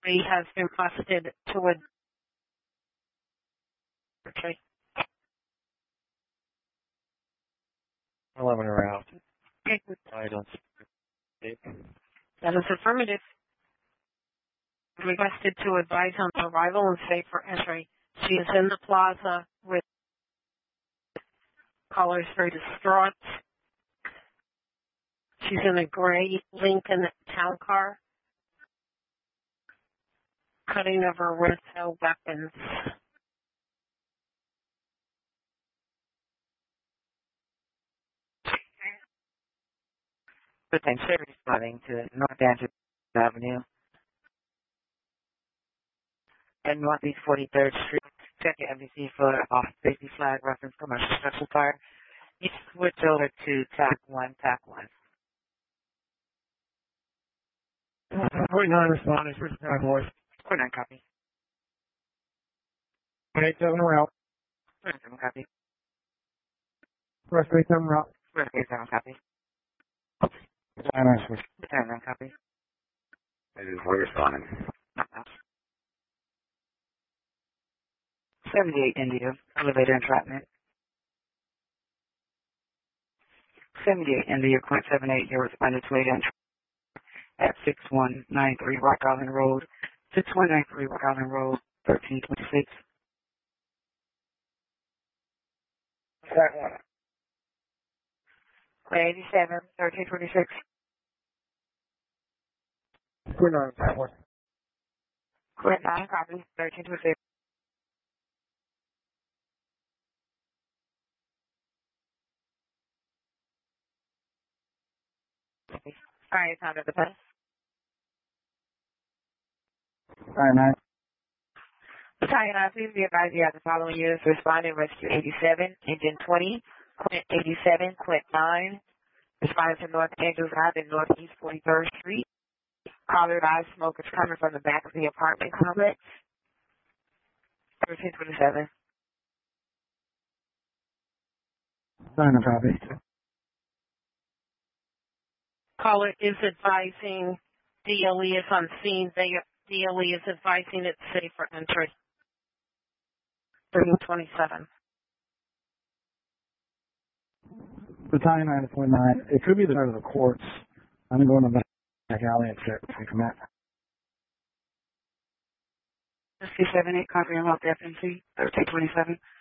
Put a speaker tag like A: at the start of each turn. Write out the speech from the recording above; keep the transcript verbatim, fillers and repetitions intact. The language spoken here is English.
A: He has been busted to a okay.
B: eleven around.
A: Okay.
B: I don't see.
A: That is affirmative. Requested to advise on arrival and safe for entry. She is in the plaza with colors very distraught. She's in a gray Lincoln town car. Cutting of her wrist, no weapons.
C: Good thing, Sherry responding to North Andrews Avenue and Northeast forty-third Street. Check your M V C for off safety flag reference commercial structural fire. You switch over to TAC one, TAC one.
B: forty-nine responding, switch to voice.
C: forty-nine copy.
B: eighty-seven route.
C: forty-seven copy.
B: Rest eighty-seven route.
C: forty-seven copy.
B: forty-nine switch.
C: forty-nine copy.
D: This is for responding.
C: seventy-eight India, elevator entrapment. seventy-eight India, point seven eight, you're responding to eight entry at six one nine three Rock Island Road, six one nine three Rock Island Road, thirteen twenty-six.
B: TAC one.
C: eighty-seven, thirteen twenty-six.
B: forty-nine, TAC one.
C: Quit nine copy, thirteen twenty-six. All right, time of the bus.
B: forty-nine.
C: Battalion nine, please be advised you have the following units responding. Rescue eighty-seven, Engine twenty, Quint eighty-seven, Quint nine, responding to North Andrews Ave and Northeast forty-third Street. Colored eye smoke is coming from the back of the apartment complex. thirteen twenty-seven.
B: Nine copy.
A: Caller is advising D L E is on scene. They, D L E is advising it's safe for entry. thirteen twenty-seven.
B: Battalion nine point nine. It could be the side of the courts. I'm going to the back alley and check if you come out.
C: six seven eight, copy remote F M C, thirteen twenty-seven.